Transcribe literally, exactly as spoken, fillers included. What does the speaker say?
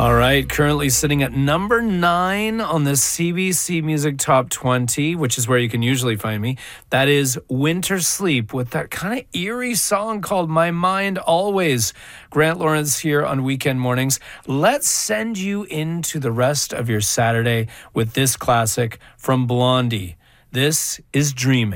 All right, currently sitting at number nine on the C B C Music Top twenty, which is where you can usually find me. That is Winter Sleep with that kind of eerie song called My Mind Always. Grant Lawrence here on Weekend Mornings. Let's send you into the rest of your Saturday with this classic from Blondie. This is Dreaming.